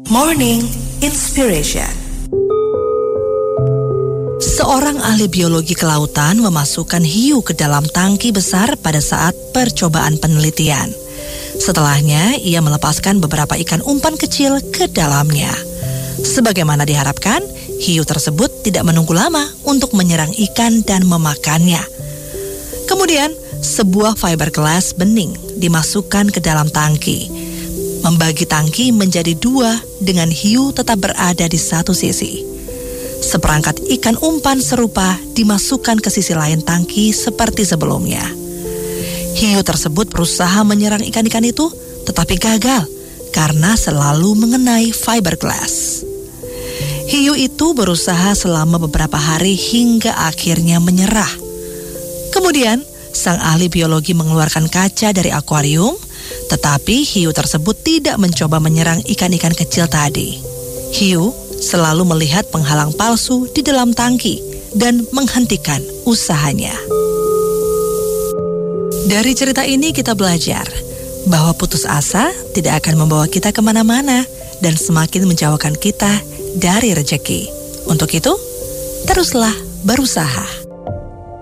Morning Inspiration. Seorang ahli biologi kelautan memasukkan hiu ke dalam tangki besar pada saat percobaan penelitian. Setelahnya, ia melepaskan beberapa ikan umpan kecil ke dalamnya. Sebagaimana diharapkan, hiu tersebut tidak menunggu lama untuk menyerang ikan dan memakannya. Kemudian, sebuah fiberglass bening dimasukkan ke dalam tangki, membagi tangki menjadi dua dengan hiu tetap berada di satu sisi. Seperangkat ikan umpan serupa dimasukkan ke sisi lain tangki seperti sebelumnya. Hiu tersebut berusaha menyerang ikan-ikan itu, tetapi gagal karena selalu mengenai fiberglass. Hiu itu berusaha selama beberapa hari hingga akhirnya menyerah. Kemudian, sang ahli biologi mengeluarkan kaca dari akuarium, tetapi hiu tersebut tidak mencoba menyerang ikan-ikan kecil tadi. Hiu selalu melihat penghalang palsu di dalam tangki dan menghentikan usahanya. Dari cerita ini kita belajar bahwa putus asa tidak akan membawa kita kemana-mana dan semakin menjauhkan kita dari rezeki. Untuk itu, teruslah berusaha.